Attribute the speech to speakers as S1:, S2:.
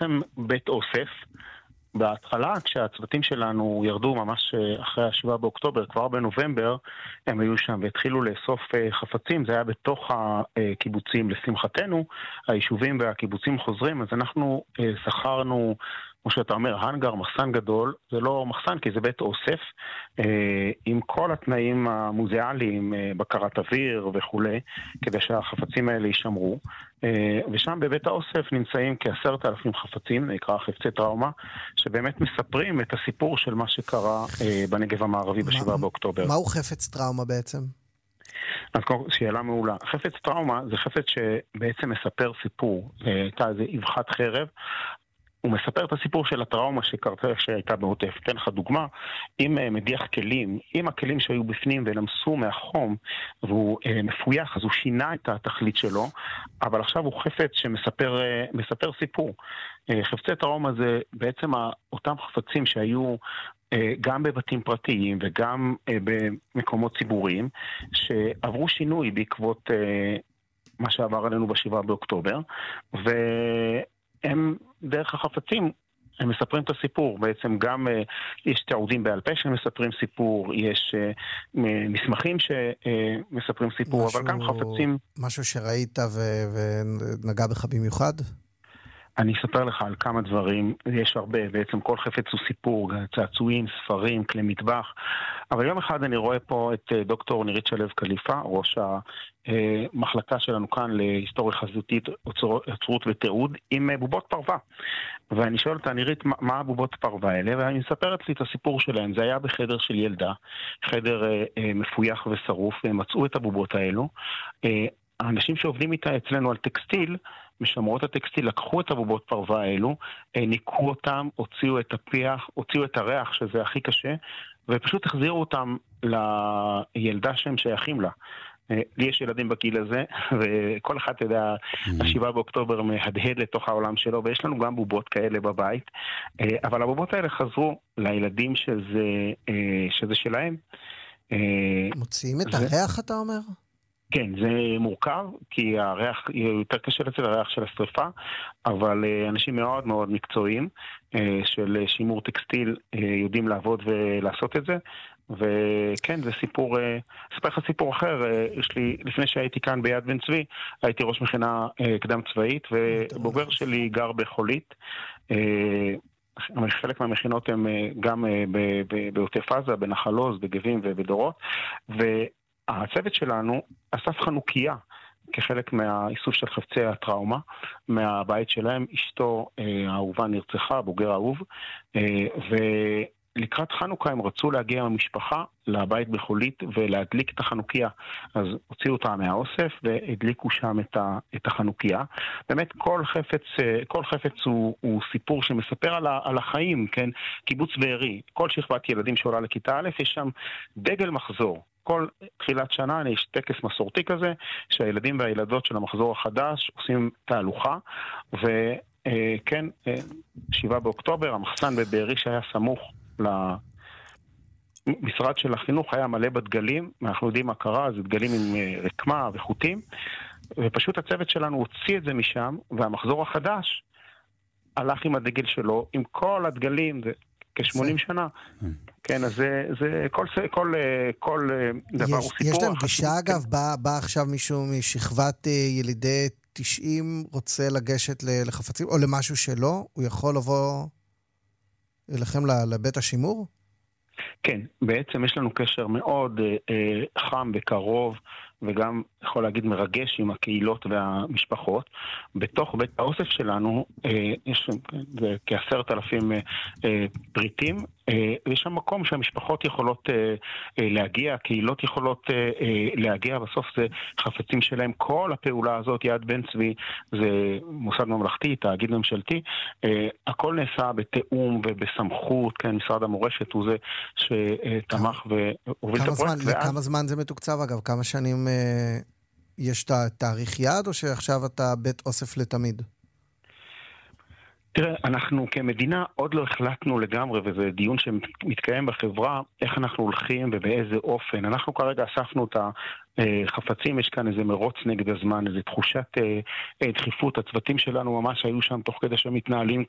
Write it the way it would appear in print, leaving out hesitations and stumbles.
S1: בעצם בית אוסף. בהתחלה, כשהצוותים שלנו ירדו ממש אחרי ה7 באוקטובר, כבר בנובמבר, הם היו שם והתחילו לאסוף חפצים, זה היה בתוך הקיבוצים. לשמחתנו, היישובים והקיבוצים חוזרים, אז אנחנו שכרנו, כמו שאתה אומר, הנגר, מחסן גדול, זה לא מחסן כי זה בית אוסף, עם כל התנאים המוזיאליים, בקרת אוויר וכו', כדי שהחפצים האלה יישמרו, ושם בבית האוסף נמצאים כ10,000 חפצים, נקרא חפצי טראומה, שבאמת מספרים את הסיפור של מה שקרה בנגב המערבי ב7 באוקטובר.
S2: מהו חפץ טראומה בעצם?
S1: אז שאלה מעולה. חפץ טראומה זה חפץ שבעצם מספר סיפור, הייתה איזו אבחת חרב, הוא מספר את הסיפור של הטראומה שקרתה שהייתה בעוטף. אתן לך דוגמה, אם מדיח כלים, אם הכלים שהיו בפנים ולמסו מהחום והוא מפויח, אז הוא שינה את התכלית שלו, אבל עכשיו הוא חפץ שמספר סיפור. חפצי טראומה זה בעצם אותם חפצים שהיו גם בבתים פרטיים וגם במקומות ציבוריים, שעברו שינוי בעקבות מה שעבר עלינו ב7 באוקטובר, הם דרך החפצים, הם מספרים את הסיפור. בעצם גם יש תיעודים בעל פה שמספרים סיפור, יש מסמכים שמספרים סיפור, אבל גם חפצים.
S2: משהו שראית ונגע בך במיוחד?
S1: אני אספר לך על כמה דברים, יש הרבה, בעצם כל חפץ הוא סיפור, צעצועים, ספרים, כלי מטבח, אבל יום אחד אני רואה פה את דוקטור נירית שלו קליפה, ראש המחלקה שלנו כאן להיסטוריה חזותית, אוצרות ותיעוד, עם בובות פרווה. ואני שואל אותה, נירית, מה הבובות פרווה האלה? ואני מספרת לי את הסיפור שלהם. זה היה בחדר של ילדה, חדר מפויח ושרוף, והם מצאו את הבובות האלו. האנשים שעובדים איתה אצלנו על טקסטיל, משמרות הטקסטיל, לקחו את הבובות פרווה האלו, ניקו אותם, הוציאו את הפיח, הוציאו את הריח, שזה הכי קשה, ופשוט החזירו אותם לילדה שהם שייכים לה. לי יש ילדים בגיל הזה, וכל אחד, אתה יודע, ה7 באוקטובר מהדהד לתוך העולם שלו, ויש לנו גם בובות כאלה בבית, אבל הבובות האלה חזרו לילדים שזה שלהם.
S2: מוציאים את הריח, אתה אומר?
S1: כן, זה מורכב, כי הריח יותר קשה לצל, הריח של השריפה, אבל אנשים מאוד מאוד מקצועיים של שימור טקסטיל יודעים לעבוד ולעשות את זה, וכן, זה סיפור, אספר לך סיפור אחר. יש לי, לפני שהייתי כאן ביד בן צבי, הייתי ראש מכינה קדם צבאית, ובוגר שלי גר בחולית. חלק מהמכינות הם גם בעוטף עזה, בנחל עוז, בגבים ובדורות, והצוות שלנו אסף חנוכיה כחלק מהאיסוף של חפצי הטראומה מהבית שלהם. אשתו האהובה נרצחה, בוגר אהוב, לקראת חנוכה הם רצו להגיע מהמשפחה לבית בחולית ולהדליק את החנוכיה. אז הוציאו אותה מהאוסף והדליקו שם את החנוכיה. באמת כל חפץ הוא סיפור שמספר על החיים, כן? קיבוץ בארי, כל שכבת ילדים שעולה לכיתה א', יש שם דגל מחזור. כל תחילת שנה יש טקס מסורתי כזה, שהילדים והילדות של המחזור החדש עושים תהלוכה, וכן, 7 באוקטובר, המחסן בבארי שהיה סמוך למשרד של החינוך היה מלא בדגלים, אנחנו יודעים מה קרה, זה דגלים עם רקמה וחוטים, ופשוט הצוות שלנו הוציא את זה משם, והמחזור החדש הלך עם הדגל שלו, עם כל הדגלים, זה כ-80 שנה. כן, אז זה כל דבר הוא סיפור.
S2: יש להם גישה, אגב, בא עכשיו מישהו משכבת ילידי 90 רוצה לגשת לחפצים, או למשהו שלו, הוא יכול לבוא אליכם לבית השימור?
S1: כן, בעצם יש לנו קשר מאוד חם וקרוב, וגם יכול להגיד מרגש עם הקהילות והמשפחות. בתוך בית האוסף שלנו יש כ10,000 פריטים, ויש שם מקום שהמשפחות יכולות להגיע, הקהילות יכולות להגיע, בסוף זה חפצים שלהם. כל הפעולה הזאת, יד בן צבי, זה מוסד ממלכתי, תאגיד ממשלתי, הכל נעשה בתאום ובסמכות, כן, משרד המורשת הוא זה שתמך והוביל את הפרויקט.
S2: כמה זמן זה מתוקצב, אגב? כמה שנים יש תאריך יעד, או שעכשיו אתה בית אוסף לתמיד?
S1: תראה, אנחנו כמדינה עוד לא החלטנו לגמרי, וזה דיון שמתקיים בחברה, איך אנחנו הולכים ובאיזה אופן. אנחנו כרגע אספנו את החפצים, יש כאן איזה מרוץ נגד הזמן, איזה תחושת דחיפות. הצוותים שלנו ממש היו שם תוך כדי שמתנהלים